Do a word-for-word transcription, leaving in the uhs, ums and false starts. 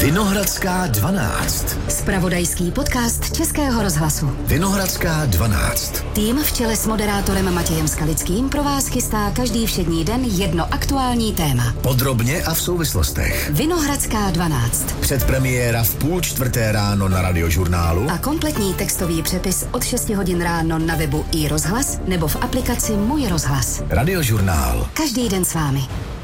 Vinohradská dvanáct. Zpravodajský podcast Českého rozhlasu. Vinohradská dvanáct. Tým v čele s moderátorem Matějem Skalickým pro vás chystá každý všední den jedno aktuální téma. Podrobně a v souvislostech. Vinohradská dvanáct. Předpremiéra v půl čtvrté ráno na Radiožurnálu. A kompletní textový přepis od šesti hodin ráno na webu iRozhlas nebo v aplikaci Můj rozhlas. Radiožurnál. Každý den s vámi.